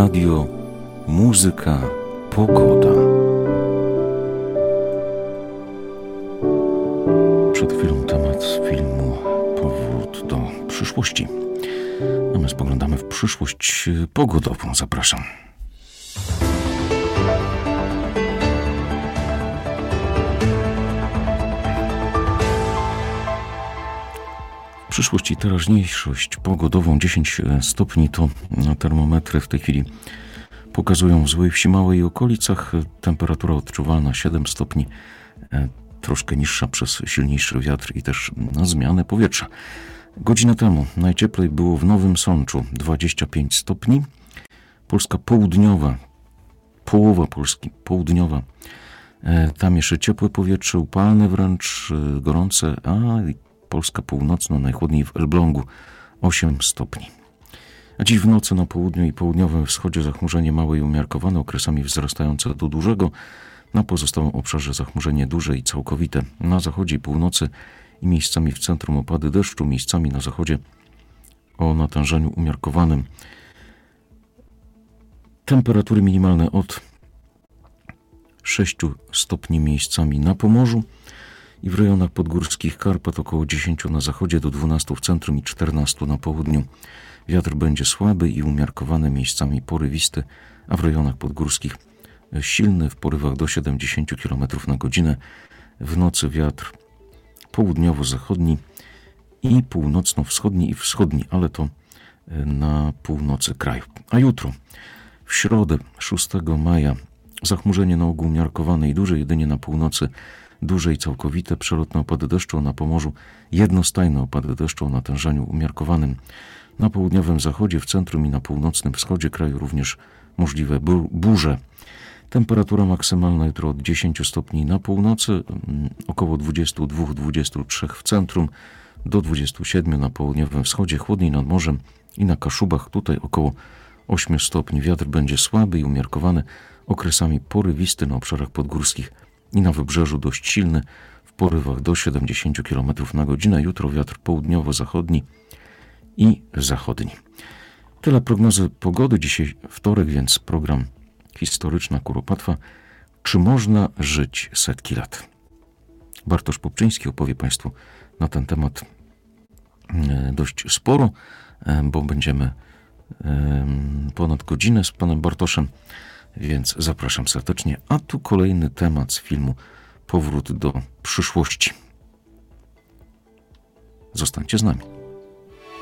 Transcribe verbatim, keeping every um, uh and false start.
Radio, muzyka, pogoda. Przed chwilą temat filmu Powrót do przyszłości. A my spoglądamy w przyszłość pogodową. Zapraszam. W przyszłość i teraźniejszość pogodową dziesięć stopni to termometry w tej chwili pokazują w Złej Wsi Małej i okolicach. Temperatura odczuwalna siedem stopni, troszkę niższa przez silniejszy wiatr i też no, zmianę powietrza. Godzinę temu najcieplej było w Nowym Sączu, dwadzieścia pięć stopni. Polska południowa, połowa Polski południowa, tam jeszcze ciepłe powietrze, upalne wręcz, gorące, a Polska północna najchłodniej w Elblągu, osiem stopni. A dziś w nocy na południu i południowym wschodzie zachmurzenie małe i umiarkowane, okresami wzrastające do dużego. Na pozostałym obszarze zachmurzenie duże i całkowite. Na zachodzie i północy i miejscami w centrum opady deszczu, miejscami na zachodzie o natężeniu umiarkowanym. Temperatury minimalne od sześciu stopni miejscami na Pomorzu i w rejonach podgórskich Karpat około dziesięciu na zachodzie, do dwunastu w centrum i czternastu na południu. Wiatr będzie słaby i umiarkowany, miejscami porywisty, a w rejonach podgórskich silny w porywach do siedemdziesięciu kilometrów na godzinę. W nocy wiatr południowo-zachodni i północno-wschodni i wschodni, ale to na północy kraju. A jutro, w środę szóstego maja, zachmurzenie na ogół umiarkowane i duże, jedynie na północy duże i całkowite, przelotne opady deszczu, na Pomorzu jednostajne opady deszczu o natężeniu umiarkowanym. Na południowym zachodzie, w centrum i na północnym wschodzie kraju również możliwe burze. Temperatura maksymalna jutro od dziesięciu stopni na północy, około dwudziestu dwóch do dwudziestu trzech w centrum, do dwudziestu siedmiu na południowym wschodzie, chłodniej nad morzem i na Kaszubach, tutaj około ośmiu stopni. Wiatr będzie słaby i umiarkowany, okresami porywisty na obszarach podgórskich i na wybrzeżu dość silny, w porywach do siedemdziesięciu kilometrów na godzinę. Jutro wiatr południowo-zachodni i zachodni. Tyle prognozy pogody. Dzisiaj wtorek, więc program Historyczna Kuropatwa. Czy można żyć setki lat? Bartosz Popczyński opowie Państwu na ten temat dość sporo, bo będziemy ponad godzinę z Panem Bartoszem, więc zapraszam serdecznie. A tu kolejny temat z filmu Powrót do przyszłości. Zostańcie z nami.